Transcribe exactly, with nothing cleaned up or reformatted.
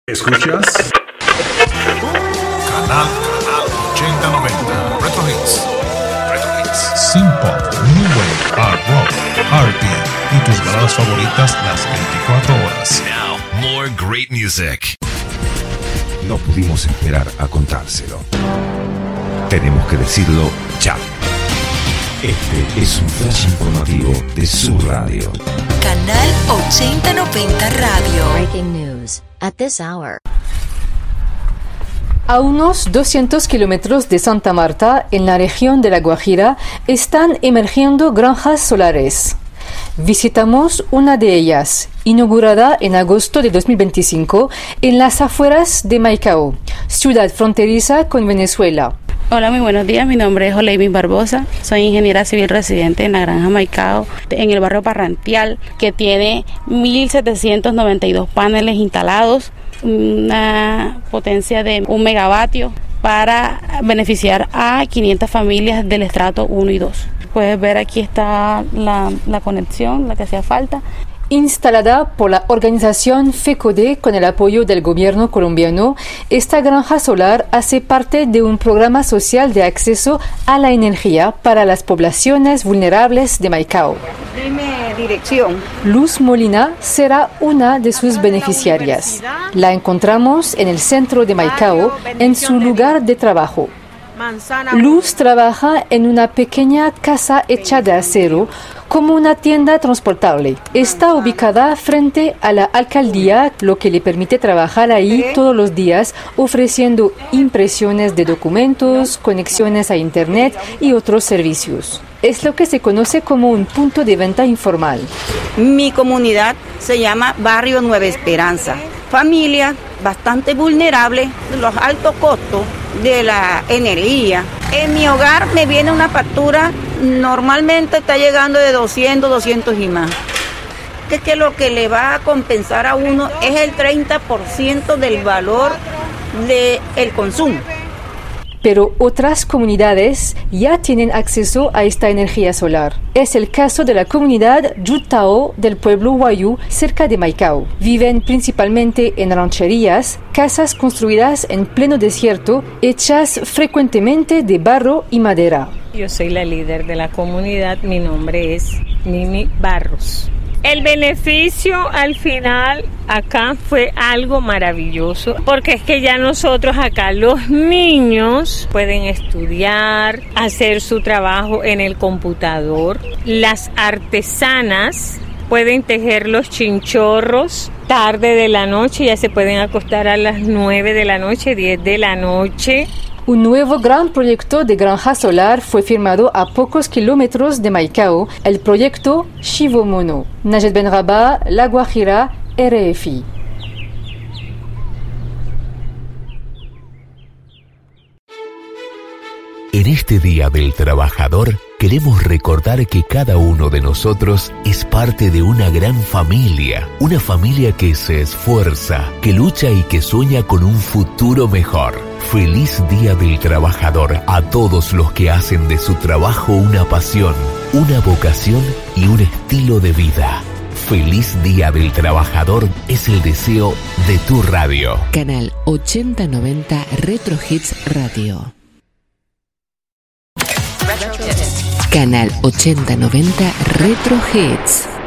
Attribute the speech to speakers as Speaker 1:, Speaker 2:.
Speaker 1: ¿Escuchas?
Speaker 2: Canal, canal ochenta noventa. Retro Hits. Retro Hits. Synth-pop, New Wave, Art Rock, R and B y tus baladas favoritas las veinticuatro horas.
Speaker 3: Now, more great music.
Speaker 4: No pudimos esperar a contárselo. Tenemos que decirlo ya. Este es un flash informativo de su radio.
Speaker 5: Canal ochenta noventa Radio.
Speaker 6: Breaking news at this hour.
Speaker 7: A unos doscientos kilómetros de Santa Marta, en la región de La Guajira, están emergiendo granjas solares. Visitamos una de ellas, inaugurada en agosto de dos mil veinticinco, en las afueras de Maicao, ciudad fronteriza con Venezuela.
Speaker 8: Hola, muy buenos días. Mi nombre es Oleivin Barbosa. Soy ingeniera civil residente en la Granja Maicao, en el barrio Parrantial, que tiene mil setecientos noventa y dos paneles instalados, una potencia de un megavatio para beneficiar a quinientas familias del estrato uno y dos. Puedes ver, aquí está la, la conexión, la que hacía falta.
Speaker 7: Instalada por la organización FECODE con el apoyo del gobierno colombiano, esta granja solar hace parte de un programa social de acceso a la energía para las poblaciones vulnerables de Maicao.
Speaker 9: Dime dirección.
Speaker 7: Luz Molina será una de sus beneficiarias. La encontramos en el centro de Maicao, en su lugar de trabajo. Luz trabaja en una pequeña casa hecha de acero como una tienda transportable. Está ubicada frente a la alcaldía, lo que le permite trabajar ahí todos los días, ofreciendo impresiones de documentos, conexiones a internet y otros servicios. Es lo que se conoce como un punto de venta informal.
Speaker 9: Mi comunidad se llama Barrio Nueva Esperanza. Familia bastante vulnerable, los altos costos de la energía. En mi hogar me viene una factura, normalmente está llegando de doscientos, doscientos y más. Que es que lo que le va a compensar a uno es el treinta por ciento del valor del consumo.
Speaker 7: Pero otras comunidades ya tienen acceso a esta energía solar. Es el caso de la comunidad Yutao del pueblo Wayuu, cerca de Maicao. Viven principalmente en rancherías, casas construidas en pleno desierto, hechas frecuentemente de barro y madera.
Speaker 10: Yo soy la líder de la comunidad, mi nombre es Mimi Barros. El beneficio al final acá fue algo maravilloso, porque es que ya nosotros acá los niños pueden estudiar, hacer su trabajo en el computador. Las artesanas pueden tejer los chinchorros tarde de la noche, ya se pueden acostar a las nueve de la noche, diez de la noche.
Speaker 7: Un nuevo gran proyecto de granja solar fue firmado a pocos kilómetros de Maicao, el proyecto Shivomono. Najet Benrabah, La Guajira, R F I.
Speaker 3: En este Día del Trabajador, queremos recordar que cada uno de nosotros es parte de una gran familia, una familia que se esfuerza, que lucha y que sueña con un futuro mejor. Feliz Día del Trabajador a todos los que hacen de su trabajo una pasión, una vocación y un estilo de vida. Feliz Día del Trabajador es el deseo de tu radio.
Speaker 6: Canal ochenta noventa Retro Hits Radio. Canal ochenta noventa Retro Hits.